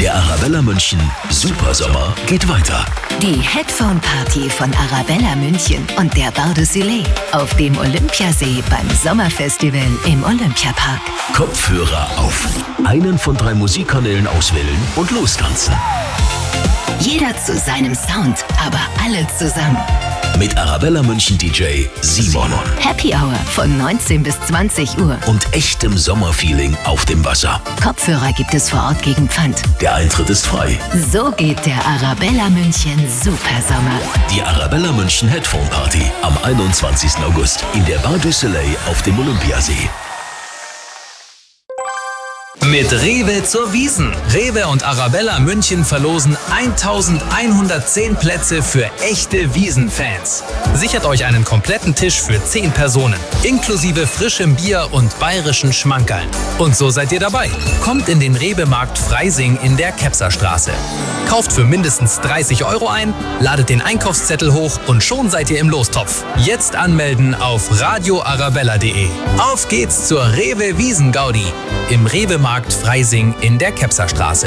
Der Arabella München Supersommer geht weiter. Die Headphone Party von Arabella München und der Bar du Soleil auf dem Olympiasee beim Sommerfestival im Olympiapark. Kopfhörer auf. Einen von 3 Musikkanälen auswählen und lostanzen. Jeder zu seinem Sound, aber alle zusammen. Mit Arabella München DJ Simon. Happy Hour von 19 bis 20 Uhr. Und echtem Sommerfeeling auf dem Wasser. Kopfhörer gibt es vor Ort gegen Pfand. Der Eintritt ist frei. So geht der Arabella München Supersommer. Die Arabella München Headphone Party am 21. August in der Bar du Soleil auf dem Olympiasee. Mit Rewe zur Wiesn. Rewe und Arabella München verlosen 1110 Plätze für echte Wiesn-Fans. Sichert euch einen kompletten Tisch für 10 Personen, inklusive frischem Bier und bayerischen Schmankerln. Und so seid ihr dabei. Kommt in den Rewe-Markt Freising in der Kepserstraße. Kauft für mindestens 30 € ein, ladet den Einkaufszettel hoch und schon seid ihr im Lostopf. Jetzt anmelden auf radioarabella.de. Auf geht's zur Rewe Wiesn-Gaudi im Rewe-Markt Freising in der Kepserstraße.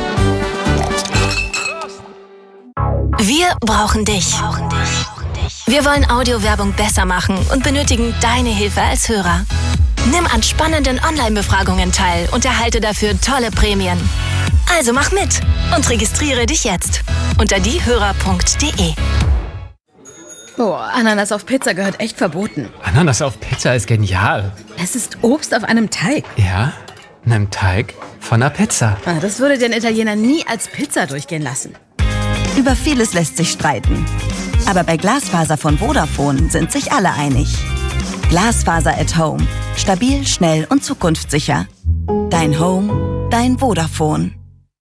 Wir brauchen dich. Wir wollen Audiowerbung besser machen und benötigen deine Hilfe als Hörer. Nimm an spannenden Online-Befragungen teil und erhalte dafür tolle Prämien. Also mach mit und registriere dich jetzt unter diehörer.de. Boah, Ananas auf Pizza gehört echt verboten. Ananas auf Pizza ist genial. Es ist Obst auf einem Teig. Ja, einem Teig von einer Pizza. Das würde den Italiener nie als Pizza durchgehen lassen. Über vieles lässt sich streiten. Aber bei Glasfaser von Vodafone sind sich alle einig. Glasfaser at Home. Stabil, schnell und zukunftssicher. Dein Home, dein Vodafone.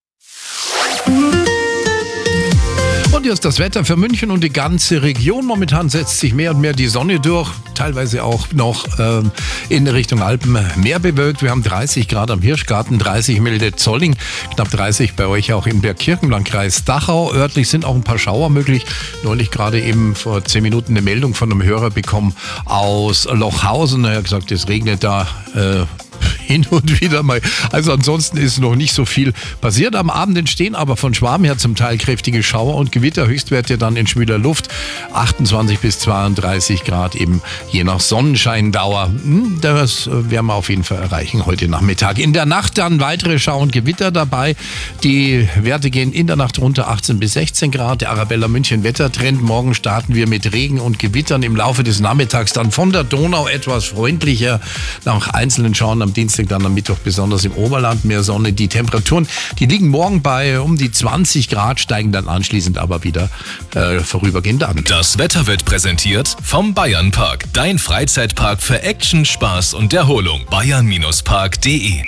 Und hier ist das Wetter für München und die ganze Region. Momentan setzt sich mehr und mehr die Sonne durch. Teilweise auch noch in Richtung Alpen mehr bewölkt. Wir haben 30 Grad am Hirschgarten, 30 milde Zolling, knapp 30 bei euch auch im Bergkirchenlandkreis Dachau. Örtlich sind auch ein paar Schauer möglich. Neulich gerade eben vor 10 Minuten eine Meldung von einem Hörer bekommen aus Lochhausen. Er hat gesagt, es regnet da hin und wieder mal. Also ansonsten ist noch nicht so viel passiert. Am Abend entstehen aber von Schwaben her zum Teil kräftige Schauer und Gewitter. Höchstwerte dann in schwüler Luft. 28 bis 32 Grad eben je nach Sonnenscheindauer. Das werden wir auf jeden Fall erreichen heute Nachmittag. In der Nacht dann weitere Schauer und Gewitter dabei. Die Werte gehen in der Nacht runter 18 bis 16 Grad. Der Arabella München Wettertrend. Morgen starten wir mit Regen und Gewittern. Im Laufe des Nachmittags dann von der Donau etwas freundlicher. Nach einzelnen Schauern am Dienstag, dann am Mittwoch besonders im Oberland mehr Sonne. Die Temperaturen, die liegen morgen bei um die 20 Grad, steigen dann anschließend aber wieder vorübergehend an. Das Wetter wird präsentiert vom Bayernpark. Dein Freizeitpark für Action, Spaß und Erholung. bayern-park.de.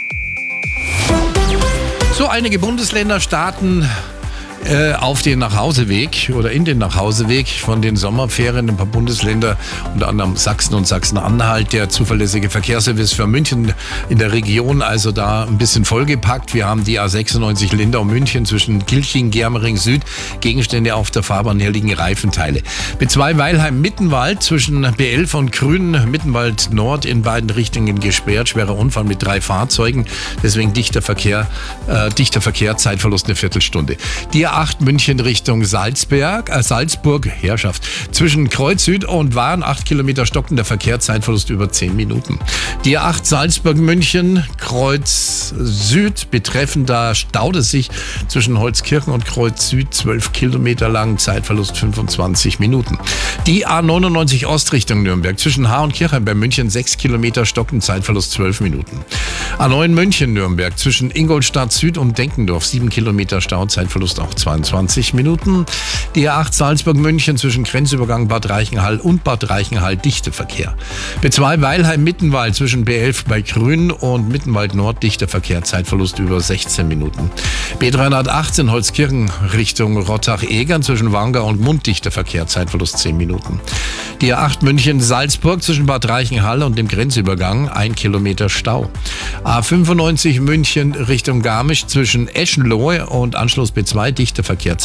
So, einige Bundesländer starten auf den Nachhauseweg oder in den Nachhauseweg von den Sommerferien. Ein paar Bundesländer, unter anderem Sachsen und Sachsen-Anhalt, der zuverlässige Verkehrsservice für München in der Region, also da ein bisschen vollgepackt. Wir haben die A96 Lindau-München zwischen Kilching, Germering Süd, Gegenstände auf der Fahrbahn, hier liegen Reifenteile. B2 Weilheim-Mittenwald zwischen B11 und Grün, Mittenwald Nord in beiden Richtungen gesperrt, schwerer Unfall mit 3 Fahrzeugen, deswegen dichter Verkehr, Zeitverlust eine Viertelstunde. Die A8 München Richtung Salzburg, Herrschaft. Zwischen Kreuz Süd und Waren 8 Kilometer stockender Verkehr, Zeitverlust über 10 Minuten. Die A8 Salzburg München, Kreuz Süd betreffend, da staut es sich zwischen Holzkirchen und Kreuz Süd 12 Kilometer lang, Zeitverlust 25 Minuten. Die A99 Ost Richtung Nürnberg, zwischen Haar und Kirchheim bei München 6 Kilometer stockend, Zeitverlust 12 Minuten. A9 München Nürnberg, zwischen Ingolstadt Süd und Denkendorf 7 Kilometer Stau, Zeitverlust auch 22 Minuten. Die A8 Salzburg-München zwischen Grenzübergang Bad Reichenhall und Bad Reichenhall dichter Verkehr. B2 Weilheim-Mittenwald zwischen B11 bei Grün und Mittenwald Nord dichter Verkehr, Zeitverlust über 16 Minuten. B318 Holzkirchen Richtung Rottach-Egern zwischen Wangau und Mund dichter Verkehr, Zeitverlust 10 Minuten. Die A8 München-Salzburg zwischen Bad Reichenhall und dem Grenzübergang 1 Kilometer Stau. A95 München Richtung Garmisch zwischen Eschenlohe und Anschluss B2 dichter Verkehr.